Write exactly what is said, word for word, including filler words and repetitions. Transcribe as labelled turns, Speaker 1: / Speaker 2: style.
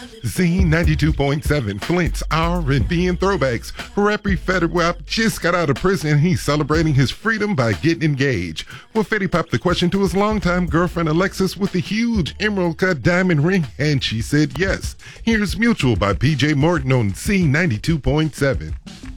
Speaker 1: Z ninety-two point seven, Flint's R and B and throwbacks. Rapper Fetty Wap just got out of prison and he's celebrating his freedom by getting engaged. Well, Fetty popped the question to his longtime girlfriend Alexis with the huge emerald cut diamond ring, and she said yes. Here's Mutual by P J Morton on Z ninety-two point seven.